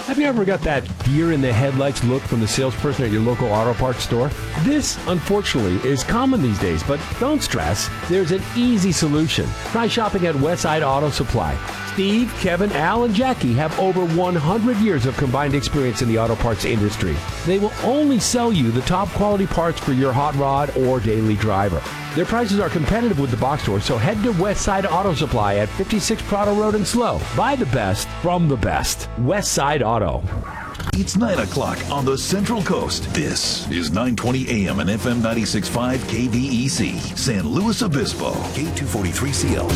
Have you ever got that deer in the headlights look from the salesperson at your local auto parts store? This, unfortunately, is common these days, but don't stress. There's an easy solution. Try shopping at Westside Auto Supply. Steve, Kevin, Al, and Jackie have over 100 years of combined experience in the auto parts industry. They will only sell you the top quality parts for your hot rod or daily driver. Their prices are competitive with the box store, so head to Westside Auto Supply at 56 Prado Road in SLO. Buy the best from the best. Westside Auto. It's 9 o'clock on the Central Coast. This is 920 AM and FM 96.5 KVEC, San Luis Obispo, K243CL.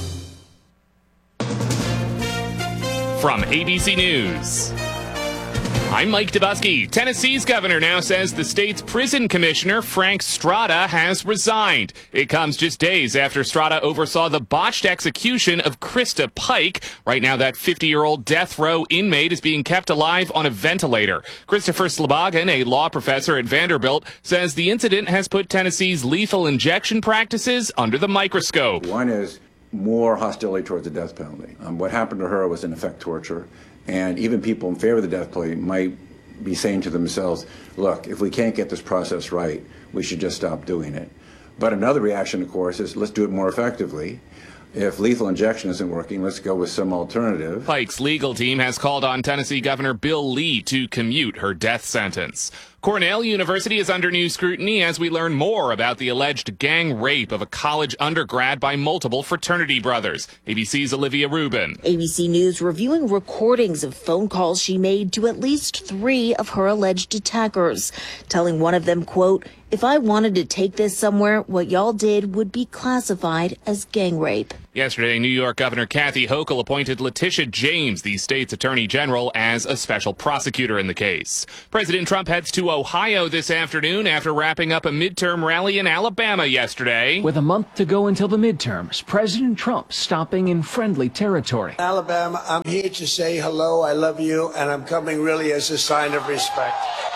From ABC News, I'm Mike Dubusky. Tennessee's governor now says the state's prison commissioner, Frank Strada, has resigned. It comes just days after Strada oversaw the botched execution of Krista Pike. Right now, that 50-year-old death row inmate is being kept alive on a ventilator. Christopher Slobogin, a law professor at Vanderbilt, says the incident has put Tennessee's lethal injection practices under the microscope. One is more hostility towards the death penalty. What happened to her was, in effect, torture. And even people in favor of the death penalty might be saying to themselves, look, if we can't get this process right, we should just stop doing it. But another reaction, of course, is let's do it more effectively. If lethal injection isn't working, let's go with some alternative. Pike's legal team has called on Tennessee Governor Bill Lee to commute her death sentence. Cornell University is under new scrutiny as we learn more about the alleged gang rape of a college undergrad by multiple fraternity brothers. ABC's Olivia Rubin. ABC News reviewing recordings of phone calls she made to at least 3 of her alleged attackers, telling one of them, quote, "If I wanted to take this somewhere, what y'all did would be classified as gang rape." Yesterday, New York Governor Kathy Hochul appointed Letitia James, the state's attorney general, as a special prosecutor in the case. President Trump heads to Ohio this afternoon after wrapping up a midterm rally in Alabama yesterday. With a month to go until the midterms, President Trump stopping in friendly territory. Alabama, I'm here to say hello, I love you, and I'm coming really as a sign of respect.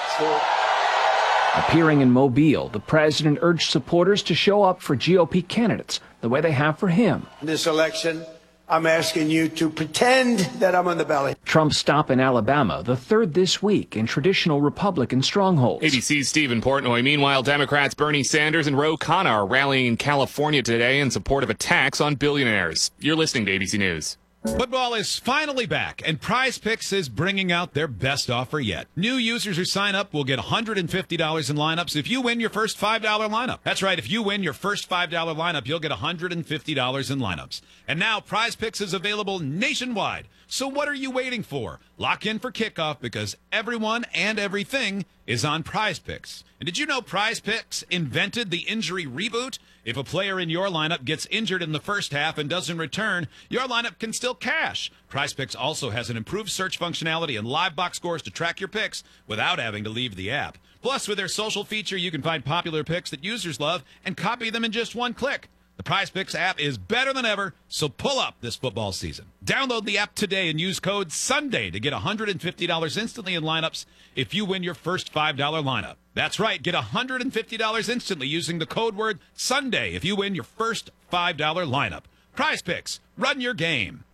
Appearing in Mobile, the president urged supporters to show up for GOP candidates the way they have for him. In this election, I'm asking you to pretend that I'm on the ballot. Trump's stop in Alabama, the third this week in traditional Republican strongholds. ABC's Stephen Portnoy. Meanwhile, Democrats Bernie Sanders and Ro Khanna are rallying in California today in support of a tax on billionaires. You're listening to ABC News. Football is finally back, and Prize Picks is bringing out their best offer yet. New users who sign up will get $150 in lineups if you win your first $5 lineup. That's right, if you win your first $5 lineup, you'll get $150 in lineups. And now Prize Picks is available nationwide. So what are you waiting for? Lock in for kickoff because everyone and everything is on Prize Picks. And did you know Prize Picks invented the injury reboot? If a player in your lineup gets injured in the first half and doesn't return, your lineup can still cash. Prize Picks also has an improved search functionality and live box scores to track your picks without having to leave the app. Plus, with their social feature, you can find popular picks that users love and copy them in just one click. The Prize Picks app is better than ever, so pull up this football season. Download the app today and use code SUNDAY to get $150 instantly in lineups if you win your first $5 lineup. That's right, get $150 instantly using the code word SUNDAY if you win your first $5 lineup. Prize Picks, run your game.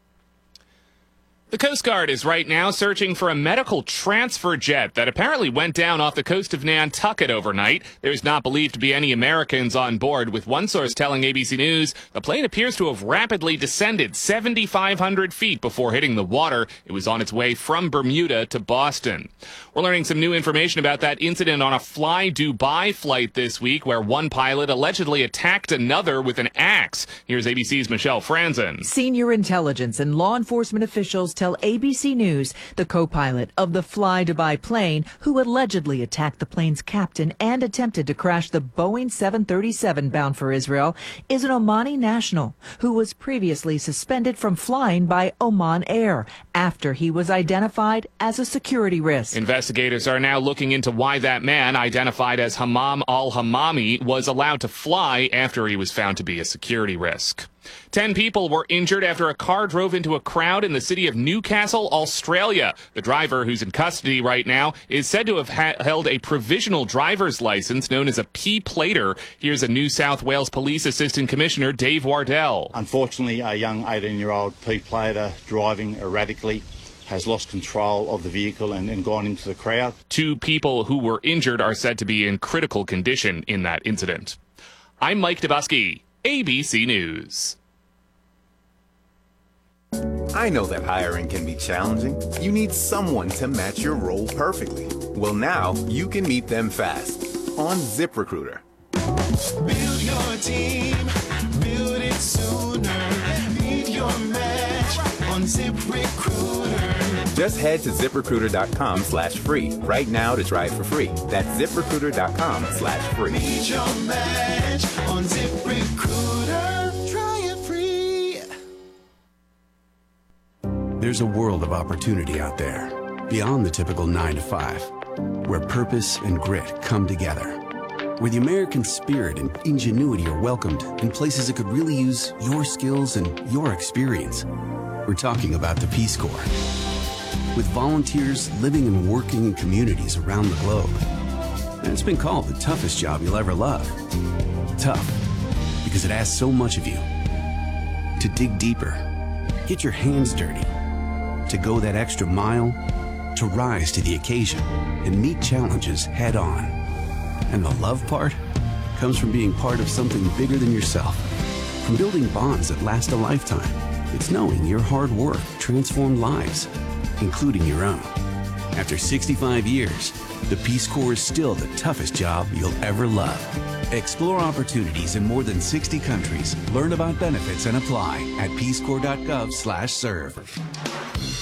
The Coast Guard is right now searching for a medical transfer jet that apparently went down off the coast of Nantucket overnight. There's not believed to be any Americans on board, with one source telling ABC News the plane appears to have rapidly descended 7,500 feet before hitting the water. It was on its way from Bermuda to Boston. We're learning some new information about that incident on a Fly Dubai flight this week where one pilot allegedly attacked another with an axe. Here's ABC's Michelle Franzen. Senior intelligence and law enforcement officials tell ABC News the co-pilot of the Fly Dubai plane, who allegedly attacked the plane's captain and attempted to crash the Boeing 737 bound for Israel, is an Omani national who was previously suspended from flying by Oman Air after he was identified as a security risk. Investigators are now looking into why that man, identified as Hammam al-Hammami, was allowed to fly after he was found to be a security risk. 10 people were injured after a car drove into a crowd in the city of Newcastle, Australia. The driver, who's in custody right now, is said to have held a provisional driver's license known as a P-plater. Here's a New South Wales Police Assistant Commissioner, Dave Wardell. Unfortunately, a young 18-year-old P-plater driving erratically has lost control of the vehicle and gone into the crowd. 2 people who were injured are said to be in critical condition in that incident. I'm Mike Dubusky, ABC News. I know that hiring can be challenging. You need someone to match your role perfectly. Well, now you can meet them fast on ZipRecruiter. Build your team, build it sooner. Meet your match on ZipRecruiter. Just head to ZipRecruiter.com/free right now to try it for free. That's ZipRecruiter.com/free. Meet your match on ZipRecruiter. Try it free. There's a world of opportunity out there, beyond the typical 9 to 5, where purpose and grit come together, where the American spirit and ingenuity are welcomed in places that could really use your skills and your experience. We're talking about the Peace Corps. With volunteers living and working in communities around the globe. And it's been called the toughest job you'll ever love. Tough, because it asks so much of you. To dig deeper, get your hands dirty, to go that extra mile, to rise to the occasion and meet challenges head on. And the love part comes from being part of something bigger than yourself, from building bonds that last a lifetime. It's knowing your hard work transformed lives, including your own. After 65 years, the Peace Corps is still the toughest job you'll ever love. Explore opportunities in more than 60 countries. Learn about benefits and apply at peacecorps.gov/serve.